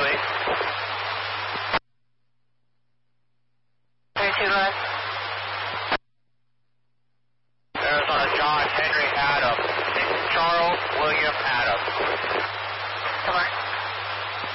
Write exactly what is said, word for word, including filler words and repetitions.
Charlie. thirty-two left. Arizona John Henry Adam. Charles William Adam. Come on.